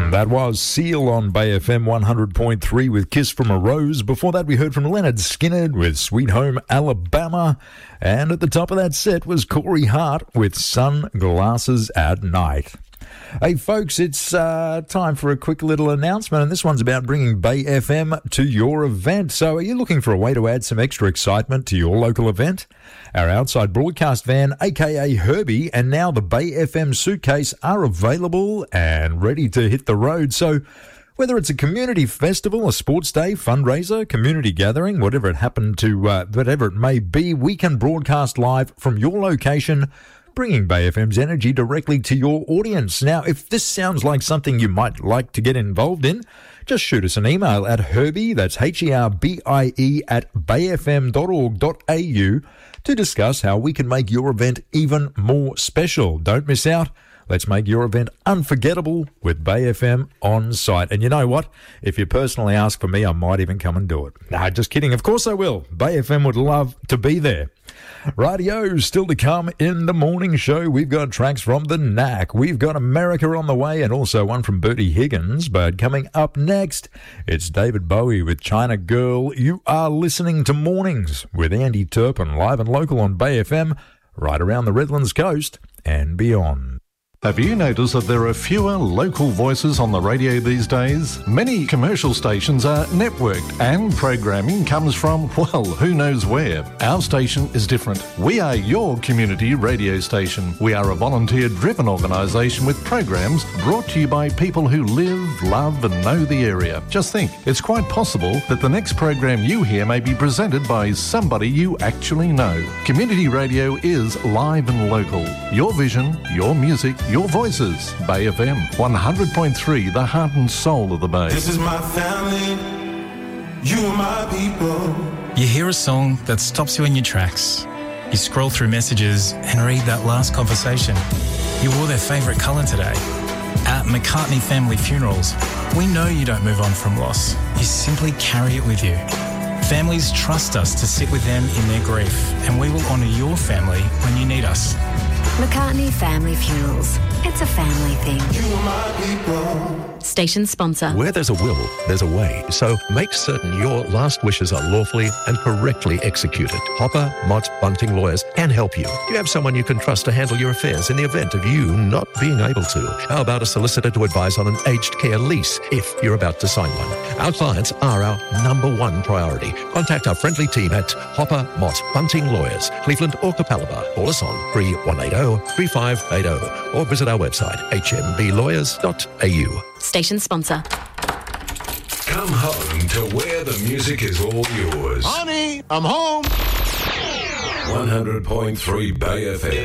That was Seal on Bay FM 100.3 with Kiss from a Rose. Before that, we heard from Leonard Skinner with Sweet Home Alabama. And at the top of that set was Corey Hart with Sunglasses at Night. Hey folks, it's time for a quick little announcement, and this one's about bringing Bay FM to your event. So are you looking for a way to add some extra excitement to your local event? Our outside broadcast van, aka Herbie, and now the Bay FM suitcase are available and ready to hit the road. So whether it's a community festival, a sports day, fundraiser, community gathering, whatever it may be, we can broadcast live from your location, bringing Bay FM's energy directly to your audience. Now, if this sounds like something you might like to get involved in, just shoot us an email at Herbie, that's HERBIE, at bayfm.org.au to discuss how we can make your event even more special. Don't miss out. Let's make your event unforgettable with Bay FM on site. And you know what? If you personally ask for me, I might even come and do it. Nah, just kidding. Of course I will. Bay FM would love to be there. Radio still to come in the morning show. We've got tracks from the Knack. We've got America on the way and also one from Bertie Higgins. But coming up next, it's David Bowie with China Girl. You are listening to Mornings with Andy Turpin, live and local on Bay FM, right around the Redlands coast and beyond. Have you noticed that there are fewer local voices on the radio these days? Many commercial stations are networked and programming comes from, well, who knows where. Our station is different. We are your community radio station. We are a volunteer-driven organisation with programs brought to you by people who live, love and know the area. Just think, it's quite possible that the next program you hear may be presented by somebody you actually know. Community radio is live and local. Your vision, your music, your voices. Bay FM 100.3, the heart and soul of the Bay. This is my family, you are my people. You hear a song that stops you in your tracks. You scroll through messages and read that last conversation. You wore their favourite colour today. At McCartney Family Funerals, we know you don't move on from loss. You simply carry it with you. Families trust us to sit with them in their grief, and we will honour your family when you need us. McCartney Family Funerals. It's a family thing. You are my people. Station sponsor. Where there's a will, there's a way. So make certain your last wishes are lawfully and correctly executed. Hopper, Mott, Bunting Lawyers can help you. Do you have someone you can trust to handle your affairs in the event of you not being able to? How about a solicitor to advise on an aged care lease if you're about to sign one? Our clients are our number one priority. Contact our friendly team at Hopper, Mott, Bunting Lawyers, Cleveland or Capalaba. Call us on 3180-3580 or visit our website hmblawyers.au. Station sponsor. Come home to where the music is all yours. Honey, I'm home. 100.3 Bay FM.